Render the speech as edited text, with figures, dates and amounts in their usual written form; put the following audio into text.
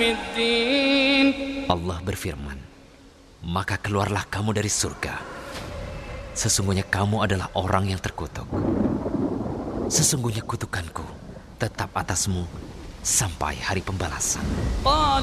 الدين. Allah berfirman, maka keluarlah kamu dari surga. Sesungguhnya kamu adalah orang yang terkutuk. Sesungguhnya kutukanku tetap atasmu sampai hari pembalasan.